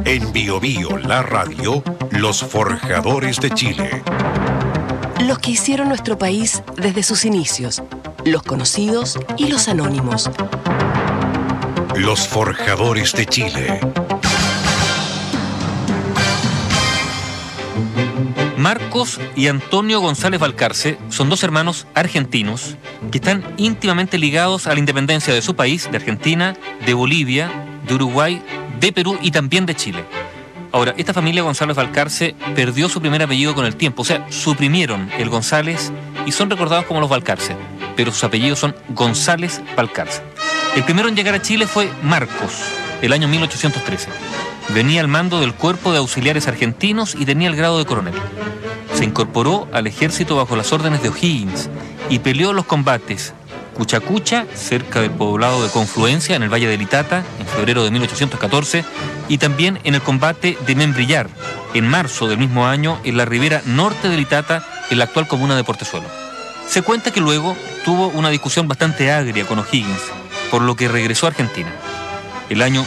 En Bio Bio, la radio, los forjadores de Chile. Los que hicieron nuestro país desde sus inicios, los conocidos y los anónimos. Los forjadores de Chile. Marcos y Antonio González Balcarce son dos hermanos argentinos que están íntimamente ligados a la independencia de su país, de Argentina, de Bolivia, de Uruguay, de Perú y también de Chile. Ahora, esta familia González Balcarce perdió su primer apellido con el tiempo, o sea, suprimieron el González y son recordados como los Balcarce, pero sus apellidos son González Balcarce. El primero en llegar a Chile fue Marcos, el año 1813. Venía al mando del Cuerpo de Auxiliares Argentinos y tenía el grado de coronel. Se incorporó al ejército bajo las órdenes de O'Higgins y peleó los combates Cuchacucha, cerca del poblado de Confluencia, en el Valle del Itata, en febrero de 1814, y también en el combate de Membrillar, en marzo del mismo año, en la ribera norte del Itata, en la actual comuna de Portezuelo. Se cuenta que luego tuvo una discusión bastante agria con O'Higgins, por lo que regresó a Argentina. El año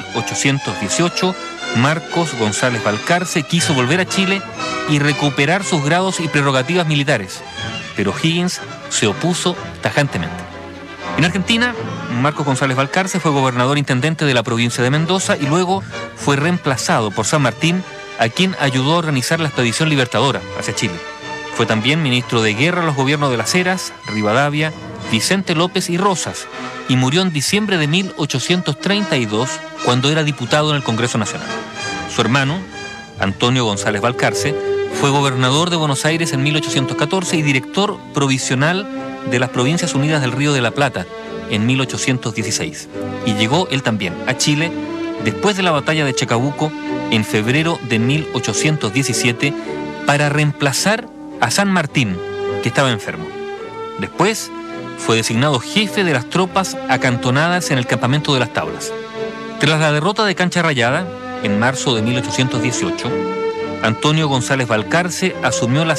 1818, Marcos González Balcarce quiso volver a Chile y recuperar sus grados y prerrogativas militares, pero O'Higgins se opuso tajantemente. En Argentina, Marcos González Balcarce fue gobernador intendente de la provincia de Mendoza y luego fue reemplazado por San Martín, a quien ayudó a organizar la expedición libertadora hacia Chile. Fue también ministro de guerra en los gobiernos de Las Heras, Rivadavia, Vicente López y Rosas, y murió en diciembre de 1832 cuando era diputado en el Congreso Nacional. Su hermano, Antonio González Balcarce, fue gobernador de Buenos Aires en 1814 y director provisional de las Provincias Unidas del Río de la Plata en 1816. Y llegó él también a Chile después de la batalla de Chacabuco en febrero de 1817 para reemplazar a San Martín, que estaba enfermo. Después fue designado jefe de las tropas acantonadas en el campamento de las Tablas. Tras la derrota de Cancha Rayada, en marzo de 1818, Antonio González Balcarce asumió la